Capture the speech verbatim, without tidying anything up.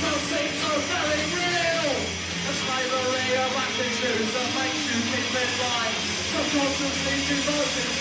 something so very real. A slavery of attitudes that makes you keep in line. Subconsciously devoted